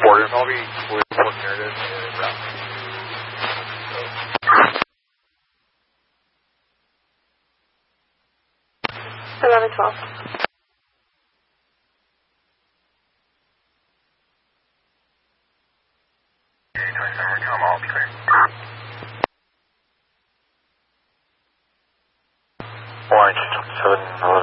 reported. I'll be looking at it around. 11-12. All clear. Orange 711.